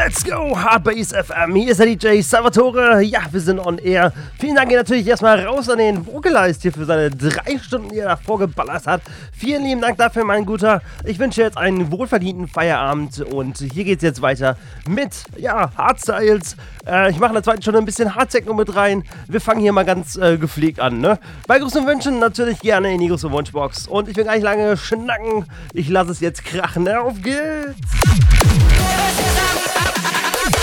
Let's go, Hardbase FM. Hier ist der DJ Salvatore. Ja, wir sind on air. Vielen Dank natürlich erstmal raus an den Vocalize hier für seine 3 Stunden, die er davor geballert hat. Vielen lieben Dank dafür, mein Guter. Ich wünsche jetzt einen wohlverdienten Feierabend und hier geht's jetzt weiter mit, Hardstyles. Ich mache in der zweiten Stunde ein bisschen Hardtechno mit rein. Wir fangen hier mal ganz gepflegt an, ne? Bei Gruß und Wünschen natürlich gerne in die Gruß und Wunschbox. Und ich will gar nicht lange schnacken. Ich lasse es jetzt krachen. Auf geht's!